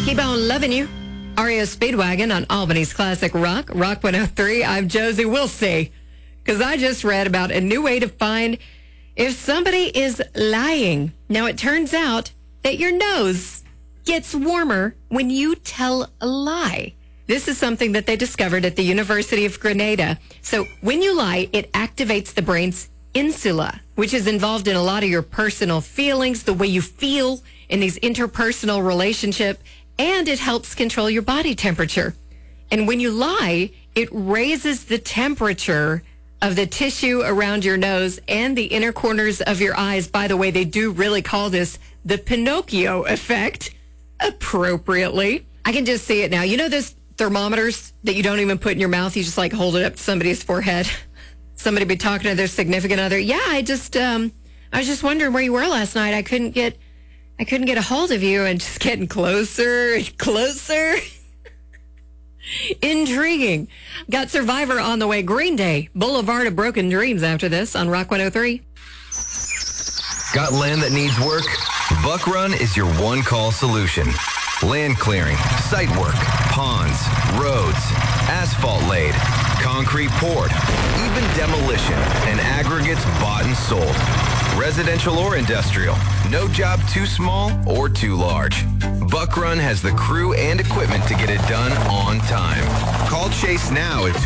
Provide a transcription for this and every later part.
Keep on loving you. REO Speedwagon on Albany's Classic Rock, Rock 103. I'm Josie. We'll see. Because I just read about a new way to find if somebody is lying. Now, it turns out that your nose gets warmer when you tell a lie. This is something that they discovered at the University of Grenada. So when you lie, it activates the brain's insula, which is involved in a lot of your personal feelings, the way you feel in these interpersonal relationships, and it helps control your body temperature. And when you lie, it raises the temperature of the tissue around your nose and the inner corners of your eyes. By the way, they do really call this the Pinocchio effect, appropriately. I can just see it now. You know those thermometers that you don't even put in your mouth? You just like hold it up to somebody's forehead. Somebody be talking to their significant other. Yeah, I was just wondering where you were last night. I couldn't get a hold of you, and just getting closer and closer. Intriguing. Got Survivor on the way. Green Day, Boulevard of Broken Dreams after this on Rock 103. Got land that needs work? Buck Run is your one-call solution. Land clearing, site work, ponds, roads, asphalt laid, concrete poured, even demolition and aggregates bought and sold. Residential or industrial, no job too small or too large. Buck Run has the crew and equipment to get it done on time. Call Chase now at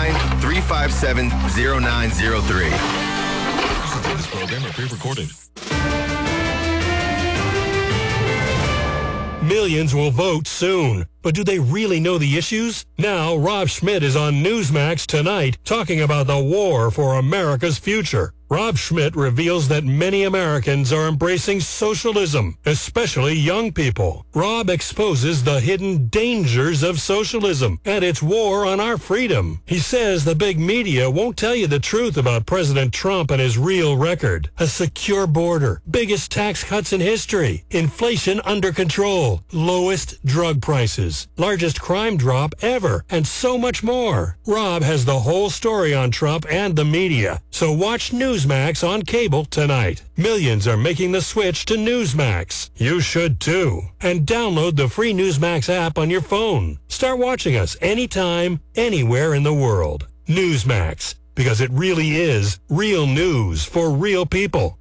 229-357-0903. This program are pre-recorded. Millions will vote soon, but do they really know the issues? Now, Rob Schmidt is on Newsmax tonight talking about the war for America's future. Rob Schmidt reveals that many Americans are embracing socialism, especially young people. Rob exposes the hidden dangers of socialism and its war on our freedom. He says the big media won't tell you the truth about President Trump and his real record. A secure border, biggest tax cuts in history, inflation under control, lowest drug prices, largest crime drop ever, and so much more. Rob has the whole story on Trump and the media, so watch Newsmax on cable tonight. Millions are making the switch to Newsmax. You should too. And download the free Newsmax app on your phone. Start watching us anytime, anywhere in the world. Newsmax, because it really is real news for real people.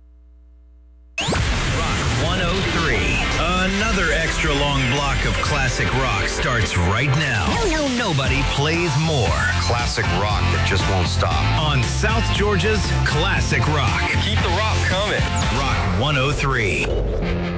Rock 103. Another extra long block of classic rock starts right now. Nobody plays more. Classic rock that just won't stop. On South Georgia's Classic Rock. Keep the rock coming. Rock 103.